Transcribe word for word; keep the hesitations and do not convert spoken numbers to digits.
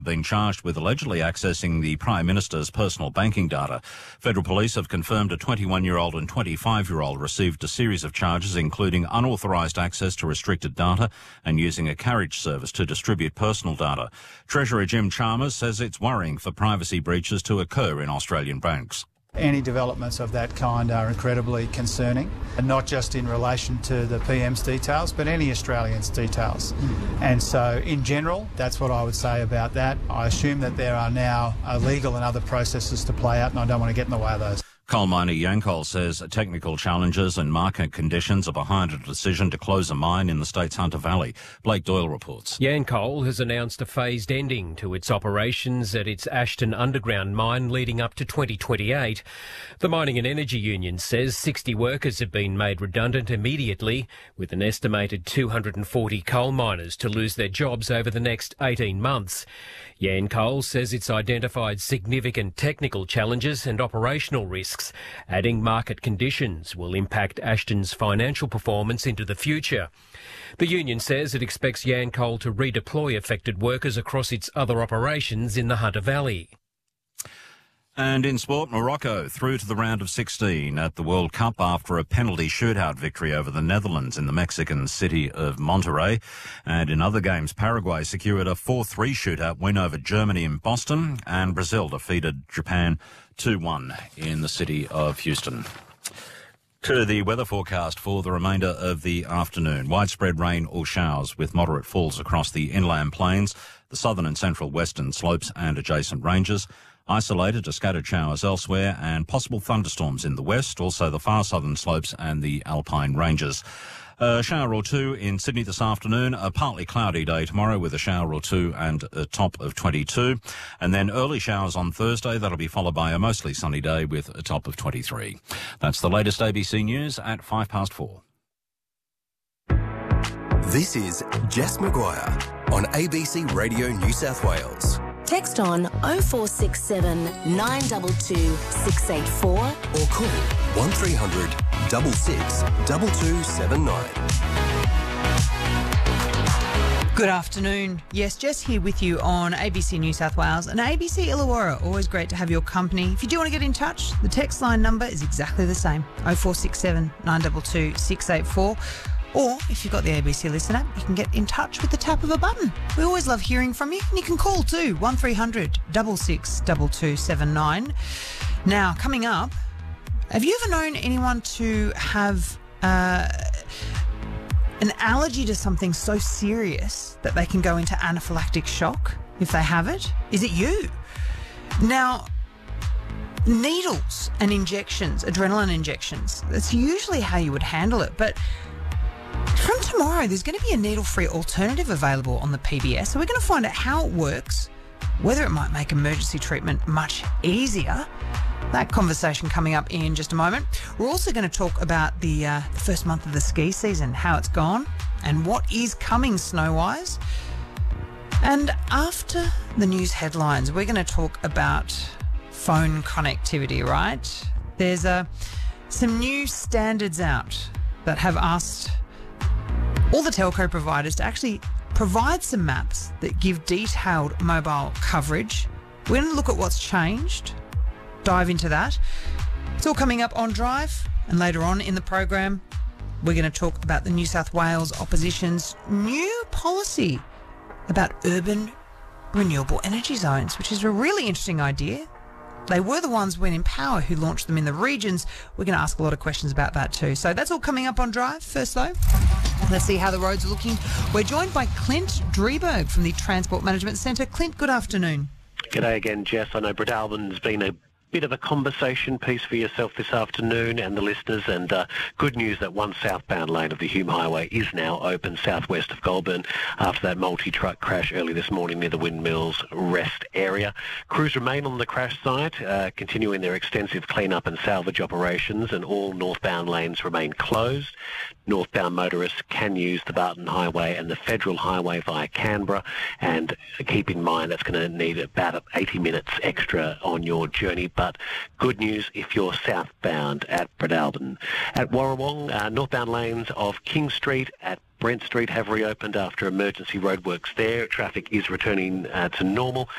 being charged with allegedly accessing the Prime Minister's personal banking data. Federal Police have confirmed a twenty-one-year-old and twenty-five-year-old received a series of charges, including unauthorised access to restricted data and using a carriage service to distribute personal data. Treasurer Jim Chalmers says it's worrying for privacy breaches to occur in Australian banks. Any developments of that kind are incredibly concerning, and not just in relation to the P M's details, but any Australian's details. Mm-hmm. And so, in general, that's what I would say about that. I assume that there are now uh, legal and other processes to play out, and I don't want to get in the way of those. Coal miner Yancoal says technical challenges and market conditions are behind a decision to close a mine in the state's Hunter Valley. Blake Doyle reports. Yancoal has announced a phased ending to its operations at its Ashton underground mine leading up to twenty twenty-eight. The Mining and Energy Union says sixty workers have been made redundant immediately, with an estimated two hundred forty coal miners to lose their jobs over the next eighteen months. Yancoal says it's identified significant technical challenges and operational risks, adding market conditions will impact Ashton's financial performance into the future. The union says it expects Yancoal to redeploy affected workers across its other operations in the Hunter Valley. And in sport, Morocco through to the round of sixteen at the World Cup after a penalty shootout victory over the Netherlands in the Mexican city of Monterrey. And in other games, Paraguay secured a four three shootout win over Germany in Boston, and Brazil defeated Japan two one in the city of Houston. To the weather forecast for the remainder of the afternoon. Widespread rain or showers with moderate falls across the inland plains, the southern and central western slopes and adjacent ranges. Isolated to scattered showers elsewhere and possible thunderstorms in the west, also the far southern slopes and the alpine ranges. A shower or two in Sydney this afternoon, a partly cloudy day tomorrow with a shower or two and a top of twenty-two. And then early showers on Thursday, that'll be followed by a mostly sunny day with a top of twenty-three. That's the latest A B C News at five past four. This is Jess Maguire on A B C Radio New South Wales. Text on oh four six seven, nine two two, six eight four or call one three hundred, six six, two two seven nine. Good afternoon. Yes, Jess here with you on A B C New South Wales and A B C Illawarra. Always great to have your company. If you do want to get in touch, the text line number is exactly the same, oh four six seven, nine two two, six eight four. Or, if you've got the A B C Listen app, you can get in touch with the tap of a button. We always love hearing from you, and you can call too, one three hundred, six six, two two seven nine. Now, coming up, have you ever known anyone to have uh, an allergy to something so serious that they can go into anaphylactic shock if they have it? Is it you? Now, needles and injections, adrenaline injections, that's usually how you would handle it, but from tomorrow, there's going to be a needle-free alternative available on the P B S, so we're going to find out how it works, whether it might make emergency treatment much easier. That conversation coming up in just a moment. We're also going to talk about the, uh, the first month of the ski season, how it's gone, and what is coming snow-wise. And after the news headlines, we're going to talk about phone connectivity, right? There's uh, some new standards out that have asked all the telco providers to actually provide some maps that give detailed mobile coverage. We're going to look at what's changed, dive into that. It's all coming up on Drive, and later on in the program, we're going to talk about the New South Wales Opposition's new policy about urban renewable energy zones, which is a really interesting idea. They were the ones when in power who launched them in the regions. We're going to ask a lot of questions about that too. So that's all coming up on Drive. First though, let's see how the roads are looking. We're joined by Clint Drieberg from the Transport Management Centre. Clint, good afternoon. G'day again, Jess. I know Brett Albin's been a bit of a conversation piece for yourself this afternoon and the listeners, and uh, good news that one southbound lane of the Hume Highway is now open southwest of Goulburn after that multi-truck crash early this morning near the Windmills Rest area. Crews remain on the crash site, uh, continuing their extensive clean-up and salvage operations, and all northbound lanes remain closed. Northbound motorists can use the Barton Highway and the Federal Highway via Canberra, and keep in mind that's going to need about eighty minutes extra on your journey. but good news if you're southbound at Bretalbin. At Warrawong, uh, northbound lanes of King Street at Brent Street have reopened after emergency roadworks there. Traffic is returning uh, to normal.